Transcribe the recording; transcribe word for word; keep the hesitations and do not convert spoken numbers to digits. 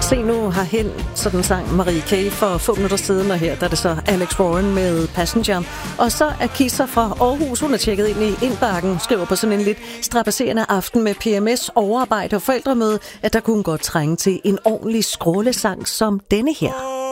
Se nu herhen, sådan sang Marie K. for få minutter siden, og her der er det så Alex Warren med Passenger. Og så er Kisser fra Aarhus, hun er tjekket ind i indbakken, skriver på sådan en lidt strapasserende aften med P M S, overarbejde og forældremøde, at der kunne godt trænge til en ordentlig skrålesang som denne her.